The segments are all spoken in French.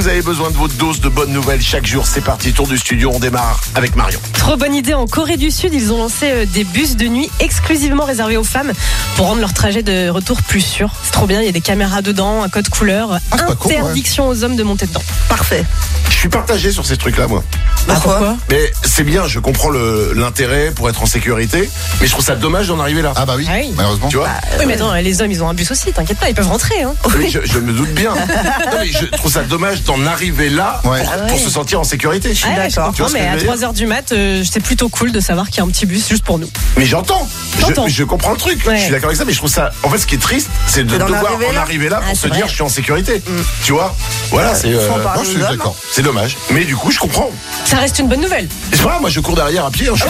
vous avez besoin de votre dose de bonnes nouvelles chaque jour, c'est parti, tour du studio, on démarre avec Marion. Trop bonne idée, en Corée du Sud, ils ont lancé des bus de nuit exclusivement réservés aux femmes pour rendre leur trajet de retour plus sûr. C'est trop bien, il y a des caméras dedans, un code couleur, interdiction aux hommes de monter dedans. Parfait. Je suis partagé sur ces trucs-là, moi. Pourquoi ? Mais c'est bien, je comprends l'intérêt pour être en sécurité, mais je trouve ça dommage d'en arriver là. Ah bah oui, Ah oui. malheureusement. Tu vois ? Oui, mais attends, les hommes, ils ont un bus aussi, t'inquiète pas, ils peuvent rentrer. Hein. Oui, je me doute bien. Non, mais je trouve ça dommage d'en arriver là pour se sentir en sécurité. Ouais, je Tu vois comprends, ce que mais je à veux dire 3h du mat, c'est plutôt cool de savoir qu'il y a un petit bus juste pour nous. Mais j'entends. T'entends. Je comprends le truc. Ouais. Je suis d'accord avec ça, mais je trouve ça. En fait, ce qui est triste, c'est de devoir en arriver là pour se dire je suis en sécurité. Tu vois ? Voilà, c'est. Moi, je suis d'accord. C'est dommage. Mais du coup, je comprends. Ça reste une bonne nouvelle. C'est pas grave, moi je cours derrière à pied. Hein,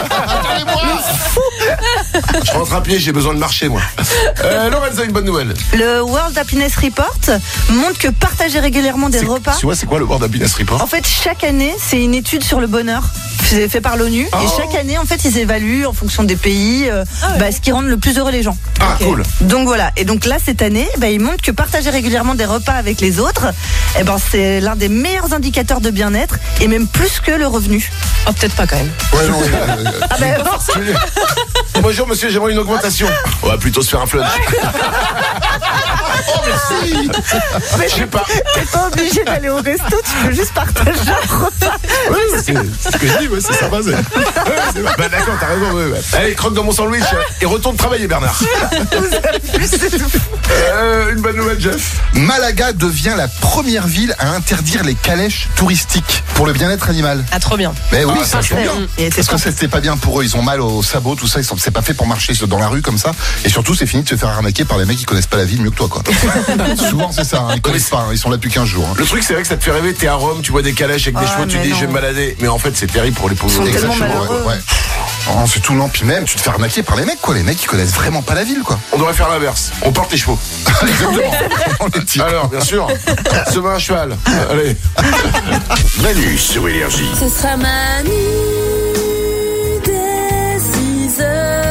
je rentre à pied, j'ai besoin de marcher, moi. Lorenza, une bonne nouvelle. Le World Happiness Report montre que partager régulièrement des repas. Tu vois, c'est quoi le World Happiness Report ? En fait, chaque année, c'est une étude sur le bonheur. C'est fait par l'ONU. Et chaque année, en fait, ils évaluent en fonction des pays ce qui rend le plus heureux les gens. Ah, cool. Donc voilà. Et donc là, cette année, ils montrent que partager régulièrement des repas avec les autres, c'est l'un des meilleurs indicateurs de bien-être et même plus que le revenu. Oh, peut-être pas quand même. Ouais, non, Bonjour monsieur, j'aimerais une augmentation. On va plutôt se faire un flunch. Mais Je sais pas. t'es pas obligé d'aller au resto, tu peux juste partager un repas. Oui, c'est ce que je dis, c'est sympa. Bah d'accord, t'as raison. Ouais. Allez, croque dans mon sandwich et retourne travailler, Bernard. Une bonne nouvelle, Jeff. Malaga devient la première ville à interdire les calèches touristiques pour le bien-être animal. Ah, trop bien. Mais oui, ça, c'est c'est bien. bien. Parce que c'était pas bien pour eux, ils ont mal aux sabots, tout ça, c'est pas fait pour marcher dans la rue comme ça. Et surtout, c'est fini de se faire arnaquer par les mecs qui connaissent pas la ville mieux que toi, quoi. Souvent, c'est ça, ils connaissent pas, ils sont là depuis 15 jours. Le truc, c'est vrai que ça te fait rêver, t'es à Rome, tu vois des calèches avec des chevaux, tu mais dis non. je vais me balader. Mais en fait, c'est terrible pour les pauvres. Ils sont tellement Exactement, malheureux. ouais. Oh, c'est tout lent, puis même, tu te fais arnaquer par les mecs, quoi. Les mecs, ils connaissent vraiment pas la ville, quoi. On devrait faire l'inverse. On porte les chevaux. Exactement. On les tire. Alors, bien sûr, se met un cheval. Allez. Manu sur Énergie. Ce sera Manu dès 6h.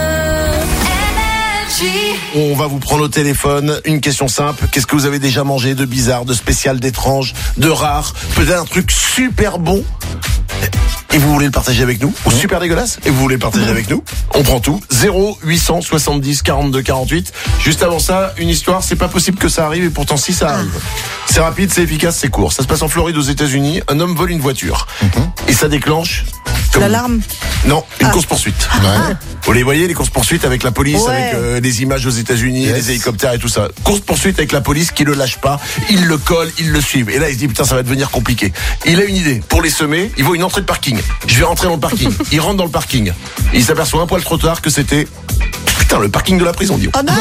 Énergie. On va vous prendre au téléphone. Une question simple. Qu'est-ce que vous avez déjà mangé de bizarre, de spécial, d'étrange, de rare? Peut-être un truc super bon et vous voulez le partager avec nous, ou super dégueulasse et vous voulez le partager avec nous, on prend tout. 0870 42 48. Juste avant ça, une histoire, c'est pas possible que ça arrive et pourtant si ça arrive. C'est rapide, c'est efficace, c'est court. Ça se passe en Floride aux États-Unis. Un homme vole une voiture et ça déclenche L'alarme. Non, une course-poursuite. Ouais. Vous les voyez, les courses-poursuites avec la police, Ouais. avec les images aux États-Unis, Yes. les hélicoptères et tout ça. Course-poursuite avec la police qui le lâche pas, ils le collent, ils le suivent. Et là, il se dit, putain, ça va devenir compliqué. Il a une idée. Pour les semer, il voit une entrée de parking. Je vais rentrer dans le parking. Il rentre dans le parking. Et il s'aperçoit un poil trop tard que c'était, putain, le parking de la prison, dit. Oh non.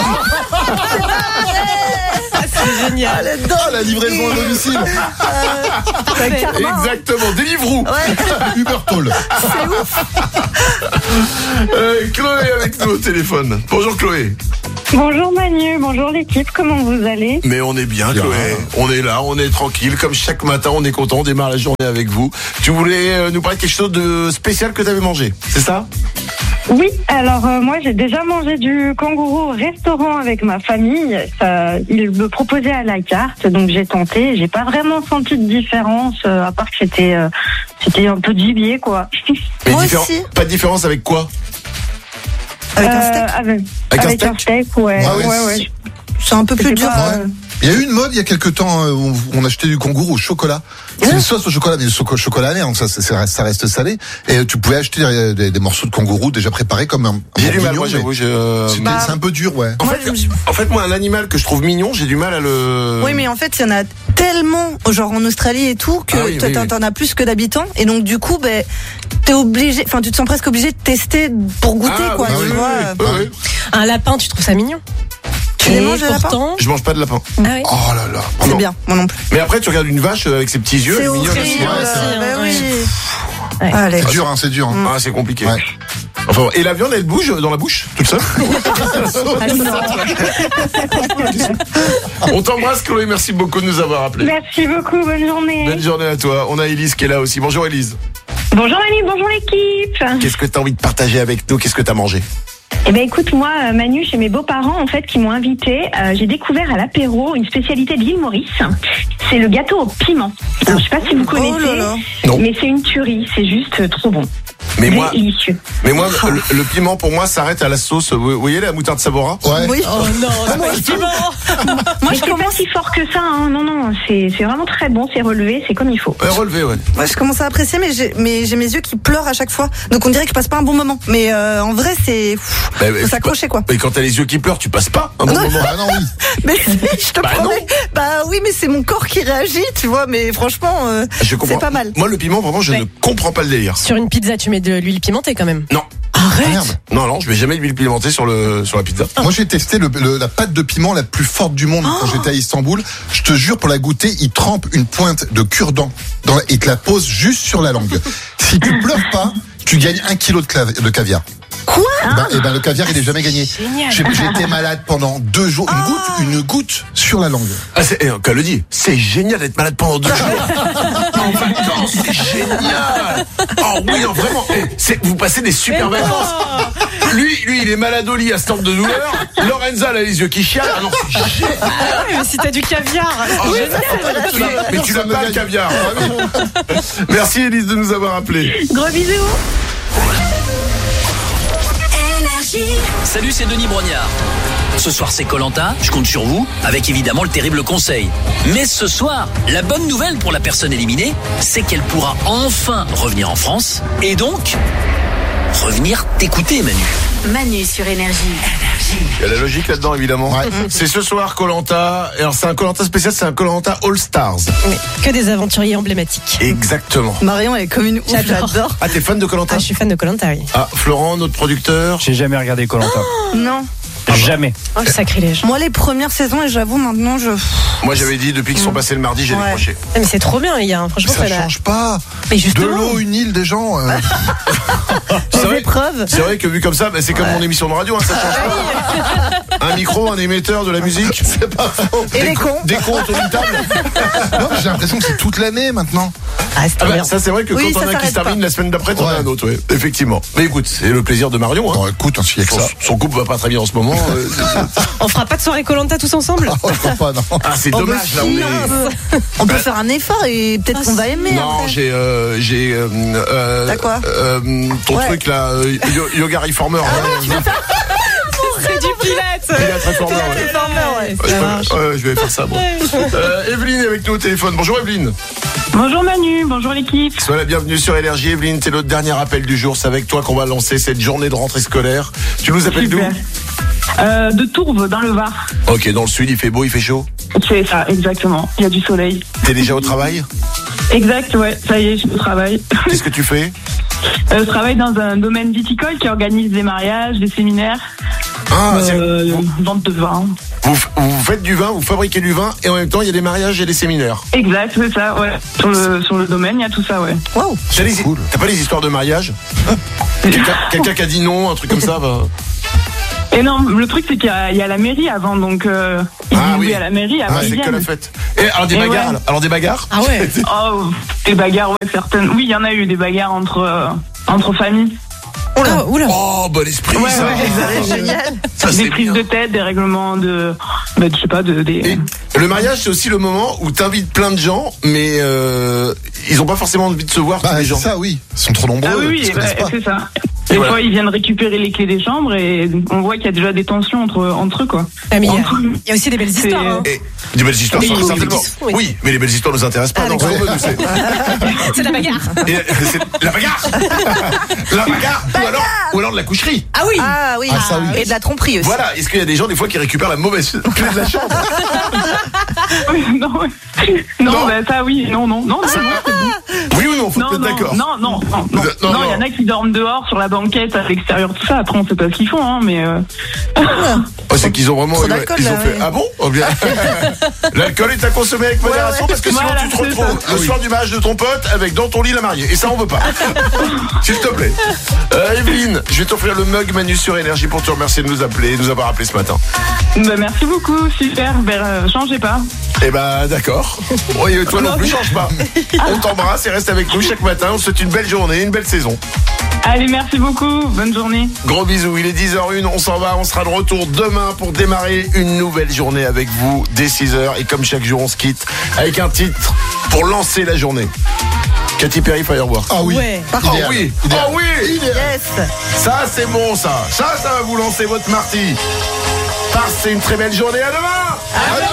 C'est génial. Ah, la livraison à domicile. Exactement, Deliveroo. Uber Toll. Chloé avec nous au téléphone. Bonjour Chloé. Bonjour Manu, bonjour l'équipe, comment vous allez? Mais on est bien Chloé, on est là, on est tranquille, comme chaque matin on est content, on démarre la journée avec vous. Tu voulais nous parler de quelque chose de spécial que tu avais mangé, c'est ça? Oui, alors moi j'ai déjà mangé du kangourou au restaurant avec ma famille. Ils me proposaient à la carte, donc j'ai tenté. J'ai pas vraiment senti de différence, à part que c'était un peu de gibier quoi. Mais Moi aussi. Pas de différence avec quoi? Avec un steak. Avec un un steak, ouais. Ah ouais, ouais. C'est un peu plus C'était dur. pas, Il y a eu une mode il y a quelques temps où on achetait du kangourou au chocolat. C'est une sauce au chocolat, mais le chocolat amer, donc ça reste salé. Et tu pouvais acheter des morceaux de kangourou déjà préparés comme un J'ai du mal, mignon, moi j'avoue. mais c'est un peu dur, ouais. En fait, moi, un animal que je trouve mignon, j'ai du mal à le... Oui, mais en fait, il y en a tellement, genre en Australie et tout, que oui, oui. t'en as plus que d'habitants. Et donc, du coup, t'es obligé, enfin, tu te sens presque obligé de tester pour goûter, quoi. oui, Tu oui, vois. oui, oui. Un lapin, tu trouves ça mignon? Tu les manges, le lapin? pourtant... Je mange pas de lapin. Ah oui. Oh là là. C'est Non. bien, moi non plus. Mais après, tu regardes une vache avec ses petits yeux, C'est elle est mignonne horrible. aussi. Ouais, c'est vrai. Bah oui. Ouais. Allez. C'est dur, hein, c'est dur. Hein. Ah, c'est compliqué. Ouais. Enfin, et la viande, elle bouge dans la bouche, toute seule. On t'embrasse, Chloé. Merci beaucoup de nous avoir appelés. Merci beaucoup, bonne journée. Belle journée à toi. On a Élise qui est là aussi. Bonjour, Élise. Bonjour Manu, bonjour l'équipe. Qu'est-ce que tu as envie de partager avec nous? Qu'est-ce que tu as mangé? Eh ben écoute, moi, Manu, chez mes beaux-parents, en fait, qui m'ont invité, j'ai découvert à l'apéro une spécialité de l'île Maurice. C'est le gâteau au piment. Alors, je sais pas si vous connaissez, Non. mais c'est une tuerie. C'est juste trop bon. Mais moi, délicieux. le piment pour moi s'arrête à la sauce. Vous voyez la moutarde Sabora? Ouais. Oui. Oh non, le piment. Moi, je suis pas si fort que ça. Hein. Non, c'est vraiment très bon. C'est relevé, c'est comme il faut. Relevé, ouais. Moi, je commence à apprécier, mais j'ai mes yeux qui pleurent à chaque fois. Donc on dirait que je passe pas un bon moment. Mais en vrai, c'est faut s'accrocher quoi. Mais quand t'as les yeux qui pleurent, tu passes pas un bon moment. Ah non, oui. Mais si, je te promets. non. Bah oui, mais c'est mon corps qui réagit, tu vois. Mais franchement, Je comprends. c'est pas mal. Moi, le piment, vraiment, je ne comprends pas le délire. Sur une pizza, tu mets de l'huile pimentée quand même. Non. Arrête. Merde. Non, je mets jamais d'huile pimentée sur la pizza. Moi, j'ai testé la pâte de piment la plus forte du monde quand j'étais à Istanbul. Je te jure, pour la goûter, ils trempent une pointe de cure-dent et te la posent juste sur la langue. Si tu pleures pas, tu gagnes 1 kilo de caviar. Quoi? Et ben, le caviar, il est jamais gagné. Génial. J'ai été malade pendant 2 jours. Une goutte sur la langue. Qu'elle le dit, c'est génial d'être malade pendant 2 jours. En vacances, c'est génial. Oh oui, non, vraiment. Vous passez des super vacances. Lui, il est malade au lit à stand de douleur. Lorenza, elle a les yeux qui chialent. Ah non, c'est génial. Mais si t'as du caviar, Oh, génial. mais tu l'as pas le caviar. Merci Élise de nous avoir appelés. Gros bisous. Salut, c'est Denis Brognard. Ce soir, c'est Koh-Lanta, je compte sur vous, avec évidemment le terrible conseil. Mais ce soir, la bonne nouvelle pour la personne éliminée, c'est qu'elle pourra enfin revenir en France, et donc, revenir t'écouter, Manu. Manu sur Énergie. Il y a la logique là-dedans, évidemment. Ouais. C'est ce soir Koh-Lanta. Alors, c'est un Koh-Lanta spécial, c'est un Koh-Lanta All Stars. Mais que des aventuriers emblématiques. Exactement. Marion, elle est comme une ouf, j'adore. Ah, t'es fan de Koh-Lanta? Ah, je suis fan de Koh-Lanta, oui. Ah, Florent, notre producteur. J'ai jamais regardé Koh-Lanta. Non. Jamais. Oh, le sacrilège. Moi, les premières saisons, et j'avoue, maintenant, Moi, j'avais dit, depuis qu'ils sont passés le mardi, j'ai Ouais. décroché. Ah, mais c'est trop bien, les gars. Franchement, Ça ça change pas. Mais De justement. l'eau, une île, des gens. C'est les vrai, épreuves. c'est vrai que vu comme ça, c'est comme mon émission de radio, hein, ça change pas. Un micro, un émetteur, de la musique. C'est pas faux. Et les cons. Des cons autour d'une table. Non, mais j'ai l'impression que c'est toute l'année maintenant. Ah, c'est Ah bah, bien. ça, c'est vrai que Oui, quand on ça a un qui se s'arrête termine, pas. la semaine d'après, t'en as Ouais. un autre, ouais. Effectivement. Mais écoute, c'est le plaisir de Marion, hein. Bon, écoute, s'il y a que ça. Son couple va pas très bien en ce moment. On fera pas de soirée Koh-Lanta tous ensemble? Oh, je crois pas, non. Ah, c'est Oh, dommage, bah, là, si, on est. on peut faire un effort et peut-être qu'on va aimer. Non, après. j'ai T'as quoi? ton Ouais. truc là, yoga reformer. C'est du Pilates. Pilates reformer, ouais. Ouais, Ouais, ça marche. je vais faire ça, bon. Evelyne est avec nous au téléphone. Bonjour Evelyne. Bonjour Manu, bonjour l'équipe. Sois la bienvenue sur Énergie. Evelyne, c'est notre dernier appel du jour. C'est avec toi qu'on va lancer cette journée de rentrée scolaire. Tu nous appelles d'où? De Tourves, dans le Var. Ok, dans le sud, il fait beau, il fait chaud. C'est ça, exactement. Il y a du soleil. T'es déjà au travail? Exact, ouais. Ça y est, je travaille. Qu'est-ce que tu fais? Je travaille dans un domaine viticole qui organise des mariages, des séminaires, Ah, vente de vin. vous faites du vin, vous fabriquez du vin et en même temps il y a des mariages et des séminaires. Exact, c'est ça, ouais. Sur le domaine, il y a tout ça, ouais. Waouh. T'as pas les histoires de mariage? Quelqu'un qui a dit non, un truc comme ça bah... Et non, le truc c'est qu'il y a la mairie avant, donc ils Ah disent oui. oui à la mairie, après Ah, ils c'est que la viennent. fête. Et alors des Et bagarres, ouais. alors des bagarres? Ah ouais. Oh, des bagarres, ouais, certaines. Oui, il y en a eu des bagarres entre familles. Oula, oula. Oh, bon esprit, Ouais, ça. ouais, C'est génial. Ça, Des c'est prises bien. de tête, des règlements de, je sais pas, Et le mariage, c'est aussi le moment où t'invites plein de gens, mais ils ont pas forcément envie de se voir tous Bah, les c'est gens. ça, oui. Ils sont trop nombreux. Ah oui, ils se oui, connaissent pas. c'est ça. Des Voilà. fois, ils viennent récupérer les clés des chambres et on voit qu'il y a déjà des tensions entre eux, quoi. Ah, mais Entre eux. il y a aussi des belles C'est- histoires. Hein. Et des belles histoires, Oui, ça, oui, certainement. qui se font, oui. Oui, mais les belles histoires nous intéressent pas. Ah, non, d'accord. vraiment, nous, c'est- C'est la bagarre. Et, c'est la bagarre. La bagarre. Ou alors de la coucherie. Ah oui. Ah oui. Ah, ça, oui. Et de la tromperie aussi. Voilà. Est-ce qu'il y a des gens des fois qui récupèrent la mauvaise clé de la chambre? Non, ouais. Non, Non. bah, ça, oui, non, c'est bon. Oui ou non? Faut Non, être non, d'accord. non, Non, il y en a qui dorment dehors sur la banquette à l'extérieur, tout ça. Après, on sait pas ce qu'ils font, hein, mais Oh, c'est qu'ils ont vraiment Trop d'alcool, ils ont là, fait ouais. ah bon. Oh, bien. L'alcool est à consommer avec modération parce que sinon Voilà, tu te c'est retrouves ça. le soir du mariage de ton pote avec dans ton lit la mariée et ça on veut pas. S'il te plaît. Evelyne, je vais t'offrir le mug Manu sur Énergie pour te remercier de nous appeler, de nous avoir appelé ce matin. bah, merci beaucoup, super. Changez pas. Eh ben d'accord. Oui, toi non plus change pas. On t'embrasse et reste avec nous. avec nous chaque matin. On vous souhaite une belle journée, une belle saison. Allez, merci beaucoup. Bonne journée. Gros bisous, il est 10h01, on s'en va, on sera de retour demain pour démarrer une nouvelle journée avec vous dès 6h. Et comme chaque jour, on se quitte avec un titre pour lancer la journée. Katy Perry, Firework. Ah oui. Ouais. Ah oui. Ah oui. Yes. Ça, c'est bon, ça. Ça va vous lancer votre mardi. Passez une très belle journée. À demain.